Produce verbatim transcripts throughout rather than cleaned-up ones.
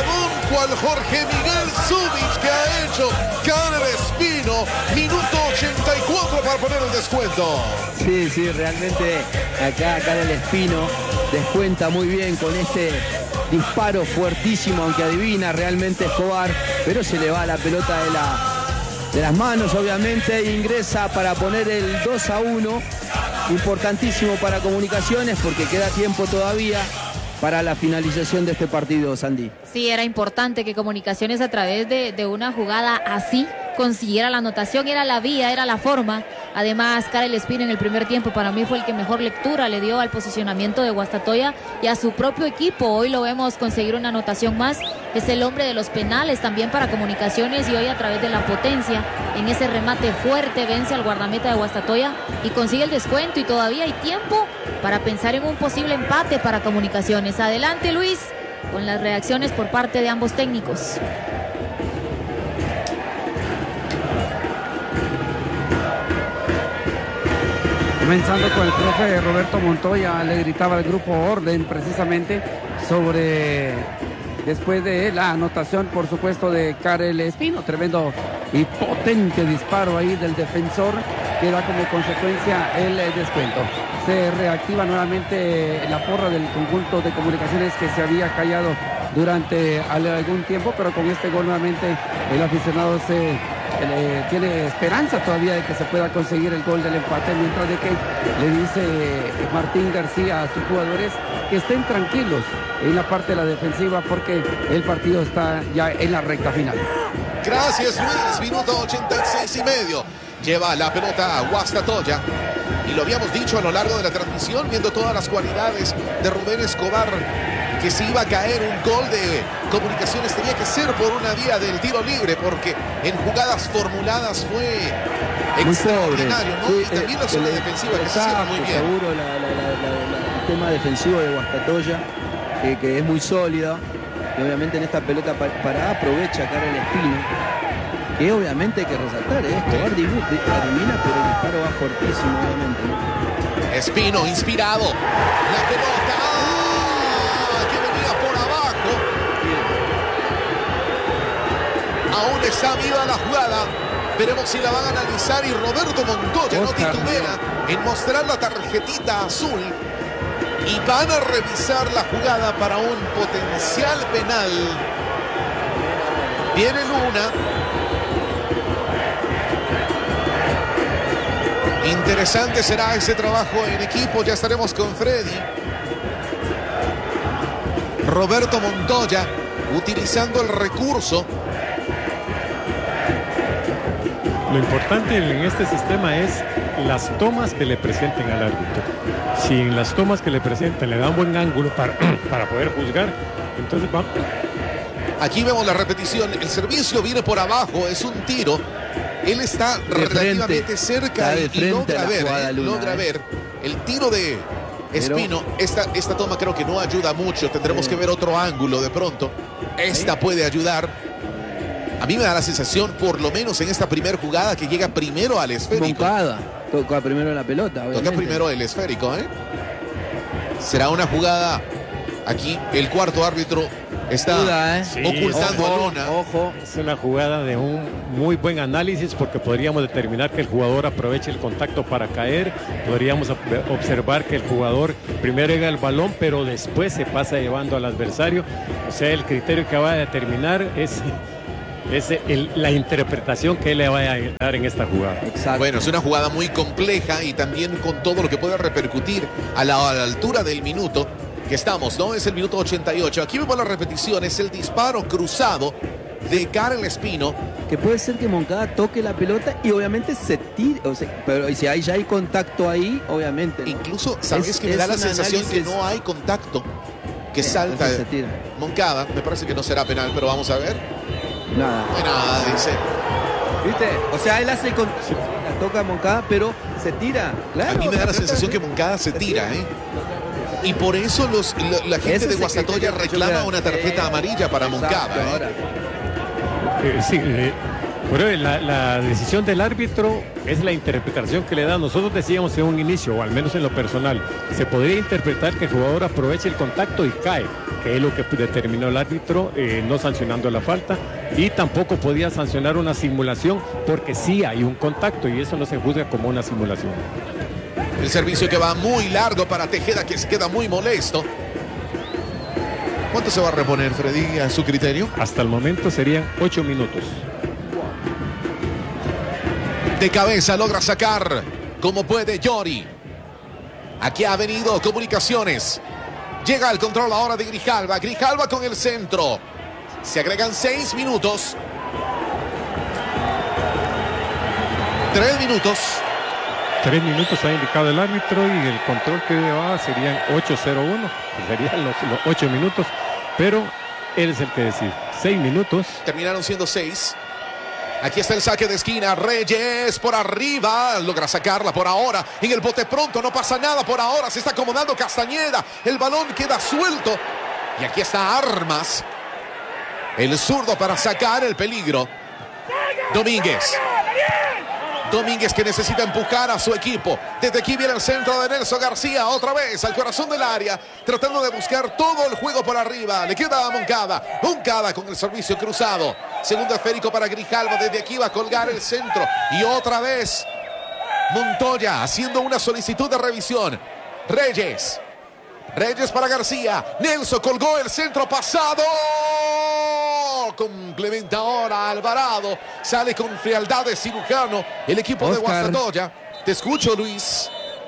jugadón cual Jorge Miguel Zúñiga que ha hecho Karel Espino. Minuto ochenta y cuatro para poner el descuento. Sí, sí, realmente acá Karel Espino descuenta muy bien con este disparo fuertísimo, aunque adivina realmente Escobar, pero se le va la pelota de, la, de las manos, obviamente, e ingresa para poner el dos a uno. Importantísimo para Comunicaciones porque queda tiempo todavía para la finalización de este partido, Sandy. Sí, era importante que Comunicaciones a través de, de una jugada así consiguiera la anotación, era la vía, era la forma. Además, Karel Espino en el primer tiempo para mí fue el que mejor lectura le dio al posicionamiento de Guastatoya y a su propio equipo. Hoy lo vemos conseguir una anotación más. Es el hombre de los penales también para Comunicaciones y hoy a través de la potencia en ese remate fuerte vence al guardameta de Guastatoya y consigue el descuento y todavía hay tiempo para pensar en un posible empate para Comunicaciones. Adelante, Luis, con las reacciones por parte de ambos técnicos. Comenzando con el profe Roberto Montoya, le gritaba al grupo orden precisamente sobre, después de la anotación, por supuesto, de Karel Espino, tremendo y potente disparo ahí del defensor que da como consecuencia el descuento. Se reactiva nuevamente la porra del conjunto de Comunicaciones que se había callado durante algún tiempo, pero con este gol nuevamente el aficionado se eh, tiene esperanza todavía de que se pueda conseguir el gol del empate, mientras de que le dice Martín García a sus jugadores que estén tranquilos en la parte de la defensiva porque el partido está ya en la recta final. Gracias, Luis. Minuto ochenta y seis y medio. Lleva la pelota a Guastatoya. Y lo habíamos dicho a lo largo de la transmisión, viendo todas las cualidades de Rubén Escobar, que si iba a caer un gol de Comunicaciones tenía que ser por una vía del tiro libre, porque en jugadas formuladas fue muy extraordinario, ¿no? Sí, y también la zona defensiva que se hicieron muy bien. Seguro la, la, la, la, el tema defensivo de Guastatoya, que, que es muy sólido, y obviamente en esta pelota parada aprovecha Karel Espino, que obviamente hay que resaltar, ¿eh? Escobar adivina, pero el disparo va fortísimo, obviamente, ¿no? Espino inspirado, la pelota ¡ah! Que venía por abajo. Aún está viva la jugada, veremos si la van a analizar, y Roberto Montoya no titubea en mostrar la tarjetita azul y van a revisar la jugada para un potencial penal. Viene Luna. Interesante será ese trabajo en equipo. Ya estaremos con Freddy. Roberto Montoya utilizando el recurso. Lo importante en este sistema es las tomas que le presenten al árbitro. Si en las tomas que le presenten le dan buen ángulo para, para poder juzgar, entonces va. Aquí vemos la repetición. El servicio viene por abajo, es un tiro. Él está de relativamente frente, cerca y, y logra ver, eh, Luna, logra eh. ver el tiro de Espino. Pero, esta, esta toma creo que no ayuda mucho. Tendremos eh. que ver otro ángulo de pronto. Esta ¿Eh? puede ayudar. A mí me da la sensación, por lo menos en esta primera jugada, que llega primero al esférico. Moncada. Toca primero la pelota, obviamente. Toca primero el esférico, ¿eh? Será una jugada. Aquí el cuarto árbitro está Duda, ¿eh? sí, ocultando ojo, a Luna. Ojo, es una jugada de un muy buen análisis porque podríamos determinar que el jugador aproveche el contacto para caer. Podríamos observar que el jugador primero llega al balón, pero después se pasa llevando al adversario. O sea, el criterio que va a determinar es, es el, la interpretación que él le va a dar en esta jugada. Exacto. Bueno, es una jugada muy compleja y también con todo lo que puede repercutir a la, a la altura del minuto que estamos, ¿no? Es el minuto ochenta y ocho. Aquí vemos la repetición, es el disparo cruzado de Karel Espino. Que puede ser que Moncada toque la pelota y obviamente se tire, o sea, pero si hay, ya hay contacto ahí, obviamente, ¿no? Incluso, ¿sabes es, que me da la sensación análisis... que no hay contacto? Que Bien, salta se tira. Moncada, me parece que no será penal, pero vamos a ver. Nada. No hay nada, dice. ¿Viste? O sea, él hace con... la toca Moncada, pero se tira. Claro, a mí me da la sensación que Moncada se tira, ¿eh? Y por eso los, la, la gente de Guastatoya reclama una tarjeta amarilla para Moncada. ¿eh? Eh, sí, eh, Pero la, la decisión del árbitro es la interpretación que le da. Nosotros decíamos en un inicio, o al menos en lo personal, se podría interpretar que el jugador aproveche el contacto y cae, que es lo que determinó el árbitro, eh, no sancionando la falta, y tampoco podía sancionar una simulación porque sí hay un contacto y eso no se juzga como una simulación. El servicio que va muy largo para Tejeda, que se queda muy molesto. ¿Cuánto se va a reponer, Freddy, a su criterio? Hasta el momento serían ocho minutos. De cabeza logra sacar como puede Yori. Aquí ha venido Comunicaciones. Llega al control ahora de Grijalva. Grijalva con el centro. Se agregan seis minutos. Tres minutos. Tres minutos ha indicado el árbitro y el control que llevaba serían ocho cero uno. Serían los, los ocho minutos. Pero él es el que decide. Seis minutos. Terminaron siendo seis. Aquí está el saque de esquina. Reyes por arriba. Logra sacarla por ahora. En el bote pronto. No pasa nada por ahora. Se está acomodando Castañeda. El balón queda suelto. Y aquí está Armas. El zurdo para sacar el peligro. Domínguez. Domínguez que necesita empujar a su equipo. Desde aquí viene el centro de Nelson García. Otra vez al corazón del área. Tratando de buscar todo el juego por arriba. Le queda a Moncada. Moncada con el servicio cruzado. Segundo esférico para Grijalva. Desde aquí va a colgar el centro. Y otra vez Montoya haciendo una solicitud de revisión. Reyes. Reyes para García. Nelson colgó el centro pasado. Complementa ahora Alvarado. Sale con frialdad de cirujano el equipo Oscar. de Guastatoya. Te escucho, Luis.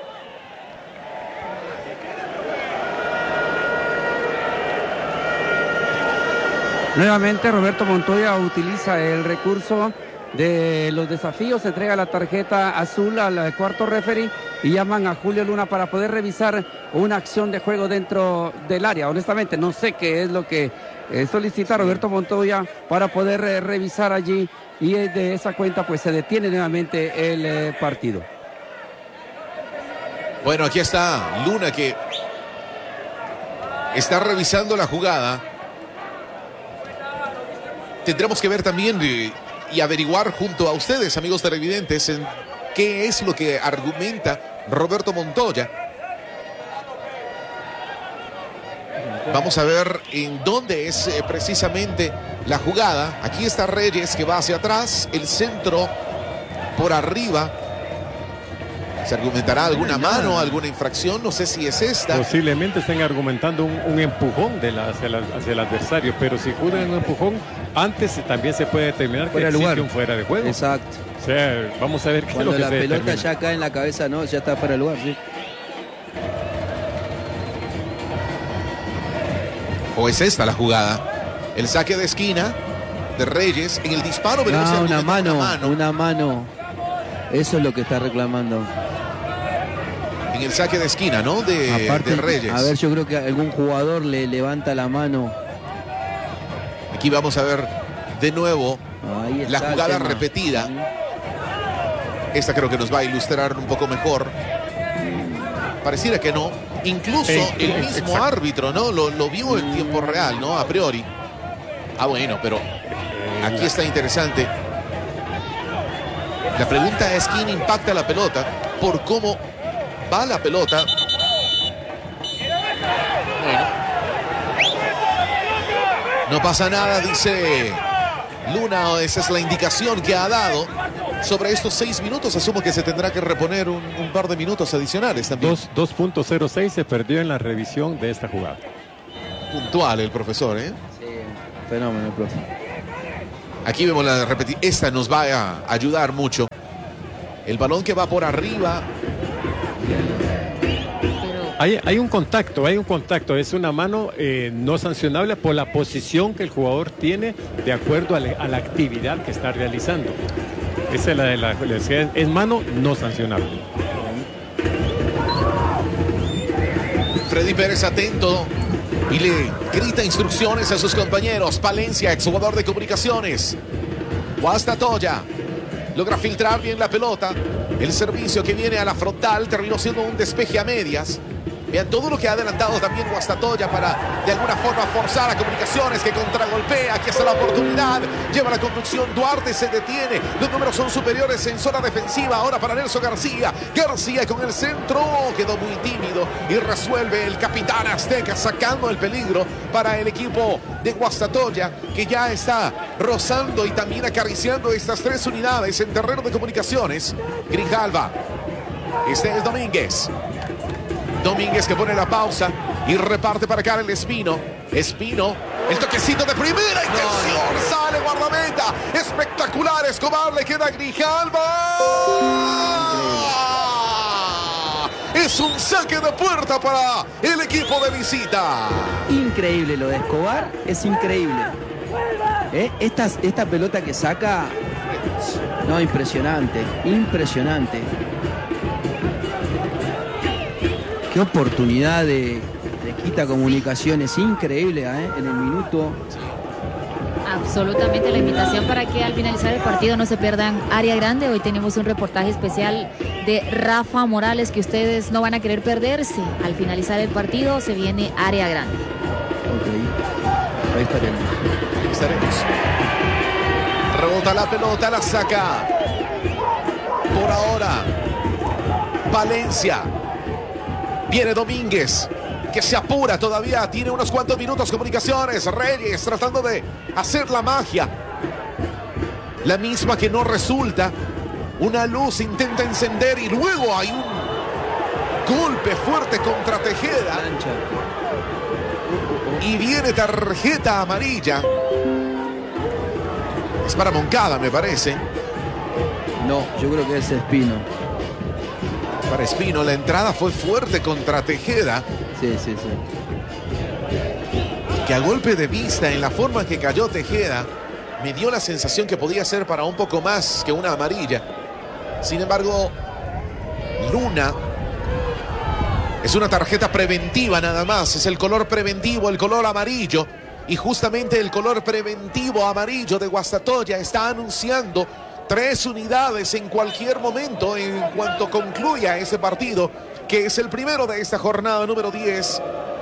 Nuevamente Roberto Montoya utiliza el recurso de los desafíos, entrega la tarjeta azul al cuarto referee y llaman a Julio Luna para poder revisar una acción de juego dentro del área. Honestamente no sé qué es lo que eh, solicita Roberto Montoya para poder eh, revisar allí, y de esa cuenta pues se detiene nuevamente el eh, partido. Bueno, aquí está Luna que está revisando la jugada. Tendremos que ver también eh, y averiguar junto a ustedes, amigos televidentes, en qué es lo que argumenta Roberto Montoya. Vamos a ver en dónde es eh, precisamente la jugada. Aquí está Reyes que va hacia atrás, el centro por arriba. ¿Se argumentará alguna mano, alguna infracción? No sé si es esta. Posiblemente estén argumentando un, un empujón de la, hacia, la, hacia el adversario, pero si juzgan un empujón, antes también se puede determinar que existe un fuera de juego. Exacto. O sea, vamos a ver qué Cuando es lo que la se pelota determina. ya cae en la cabeza, no, ya está fuera de lugar, sí. ¿O es esta la jugada? El saque de esquina de Reyes en el disparo. No, no, una mano, una mano. una mano. Eso es lo que está reclamando. En el saque de esquina, ¿no? De, Aparte, de Reyes. A ver, yo creo que algún jugador le levanta la mano. Aquí vamos a ver de nuevo Ahí está la jugada el tema. repetida. Esta creo que nos va a ilustrar un poco mejor. Pareciera que no. Incluso Eh, el eh, mismo exacto. árbitro, ¿no? Lo, lo vio en tiempo real, ¿no? A priori. Ah, bueno, pero aquí está interesante. La pregunta es quién impacta la pelota por cómo va la pelota. Bueno. No pasa nada, dice Luna. Esa es la indicación que ha dado. Sobre estos seis minutos, asumo que se tendrá que reponer un, un par de minutos adicionales también. dos punto cero seis se perdió en la revisión de esta jugada. Puntual el profesor, ¿eh? Sí, fenómeno, profe. Aquí vemos la repetición. Esta nos va a ayudar mucho. El balón que va por arriba. Hay, hay un contacto, hay un contacto. Es una mano eh, no sancionable por la posición que el jugador tiene de acuerdo a la, a la actividad que está realizando. Esa es la de la, la es mano no sancionable. Freddy Pérez atento y le grita instrucciones a sus compañeros. Palencia, exjugador de Comunicaciones. Guastatoya logra filtrar bien la pelota. El servicio que viene a la frontal terminó siendo un despeje a medias. Vean todo lo que ha adelantado también Guastatoya para de alguna forma forzar a Comunicaciones, que contragolpea. Aquí está la oportunidad, lleva la conducción, Duarte se detiene, los números son superiores en zona defensiva. Ahora para Nelson García, García con el centro, quedó muy tímido y resuelve el capitán azteca, sacando el peligro para el equipo de Guastatoya, que ya está rozando y también acariciando estas tres unidades en terreno de Comunicaciones. Grijalva, este es Domínguez. Domínguez que pone la pausa y reparte para Karel Espino. Espino, el toquecito de primera intención, no, no. Sale guardameta. Espectacular, Escobar, le queda a Grijalva. Es un saque de puerta para el equipo de visita. Increíble lo de Escobar, es increíble. ¿Eh? Esta, esta pelota que saca, no, impresionante, impresionante. Qué oportunidad de, de quita Comunicaciones, increíble, ¿eh? En el minuto. Absolutamente, la invitación para que al finalizar el partido no se pierdan área grande. Hoy tenemos un reportaje especial de Rafa Morales que ustedes no van a querer perderse. Al finalizar el partido se viene área grande. Ok, ahí estaremos. Ahí estaremos. Rebota la pelota, la saca. Por ahora, Valencia. Viene Domínguez, que se apura todavía, tiene unos cuantos minutos. Comunicaciones, Reyes tratando de hacer la magia, la misma que no resulta. Una luz intenta encender y luego hay un golpe fuerte contra Tejeda y viene tarjeta amarilla. Es para Moncada, me parece. No, yo creo que es Espino. Para Espino, la entrada fue fuerte contra Tejeda. Sí, sí, sí. Que a golpe de vista, en la forma que cayó Tejeda, me dio la sensación que podía ser para un poco más que una amarilla. Sin embargo, Luna es una tarjeta preventiva nada más. Es el color preventivo, el color amarillo. Y justamente el color preventivo amarillo de Guastatoya está anunciando tres unidades en cualquier momento en cuanto concluya ese partido, que es el primero de esta jornada número diez.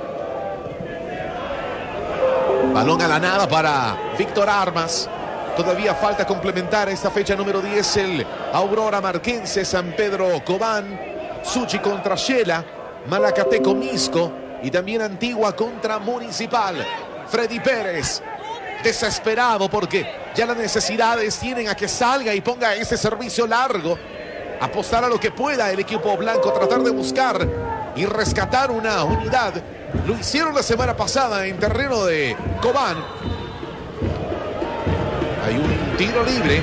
Balón a la nada para Víctor Armas. Todavía falta complementar esta fecha número diez el Aurora Marquense, San Pedro Cobán, Suchi contra Shela, Malacateco Misco y también Antigua contra Municipal. Freddy Pérez, desesperado porque ya las necesidades tienen a que salga y ponga ese servicio largo. Apostar a lo que pueda el equipo blanco, tratar de buscar y rescatar una unidad. Lo hicieron la semana pasada en terreno de Cobán. Hay un tiro libre.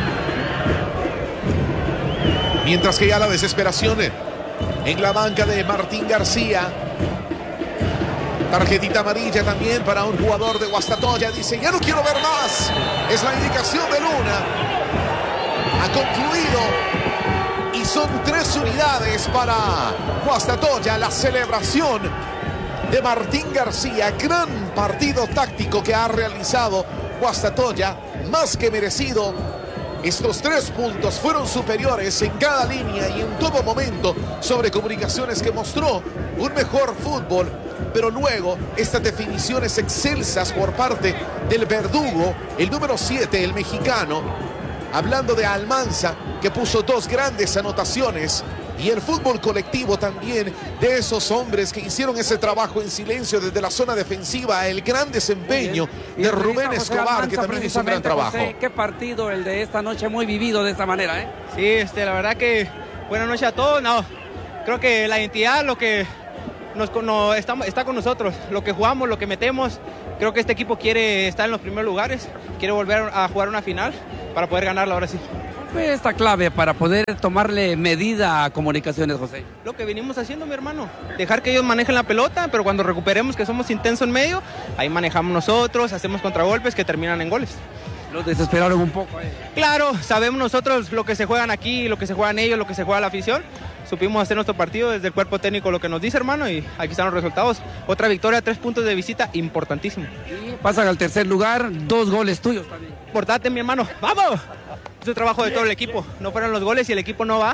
Mientras que ya la desesperación en la banca de Martín García. Tarjetita amarilla también para un jugador de Guastatoya. Dice, ya no quiero ver más. Es la indicación de Luna. Ha concluido. Y son tres unidades para Guastatoya. La celebración de Martín García. Gran partido táctico que ha realizado Guastatoya. Más que merecido. Estos tres puntos fueron superiores en cada línea y en todo momento sobre Comunicaciones, que mostró un mejor fútbol. Pero luego estas definiciones excelsas por parte del verdugo, el número siete, el mexicano, hablando de Almanza, que puso dos grandes anotaciones, y el fútbol colectivo también de esos hombres que hicieron ese trabajo en silencio desde la zona defensiva, el gran desempeño de Rubén Escobar, que también hizo un gran trabajo. José, qué partido el de esta noche, muy vivido de esta manera, ¿eh? Sí, este, la verdad que buenas noches a todos. No, creo que la identidad, lo que nos, no, está, está con nosotros, lo que jugamos, lo que metemos. Creo que este equipo quiere estar en los primeros lugares, quiere volver a jugar una final para poder ganarla ahora sí. Fue esta clave para poder tomarle medida a Comunicaciones, José? Lo que venimos haciendo, mi hermano, dejar que ellos manejen la pelota, pero cuando recuperemos que somos intensos en medio, ahí manejamos nosotros, hacemos contragolpes que terminan en goles. Los desesperaron un poco, ¿eh? Claro, sabemos nosotros lo que se juegan aquí, lo que se juegan ellos, lo que se juega la afición. Supimos hacer nuestro partido desde el cuerpo técnico, lo que nos dice, hermano, y aquí están los resultados. Otra victoria, tres puntos de visita, importantísimo. Y pasan al tercer lugar, dos goles tuyos también. Importante, mi hermano, ¡vamos! Es el trabajo de todo el equipo. No fueron los goles y el equipo no va,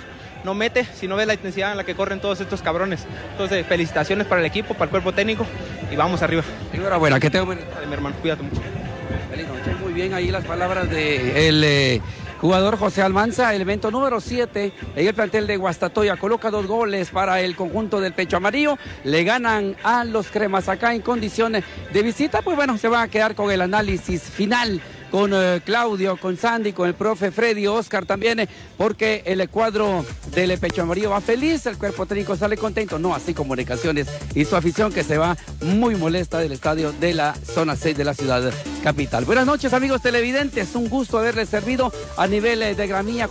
no mete, si no ves la intensidad en la que corren todos estos cabrones. Entonces, felicitaciones para el equipo, para el cuerpo técnico y vamos arriba. Enhorabuena, que tenga un buen... Mi hermano, cuídate mucho. Feliz noche. Muy bien, ahí las palabras del eh, jugador José Almanza, el evento número siete en el plantel de Guastatoya. Coloca dos goles para el conjunto del Pecho Amarillo. Le ganan a los Cremas acá en condiciones de visita. Pues bueno, se va a quedar con el análisis final con eh, Claudio, con Sandy, con el profe Freddy, Oscar también, eh, porque el cuadro del Pecho Amarillo va feliz, el cuerpo técnico sale contento, no así Comunicaciones y su afición que se va muy molesta del estadio de la zona seis de la ciudad capital. Buenas noches amigos televidentes, un gusto haberles servido a nivel eh, de gramilla.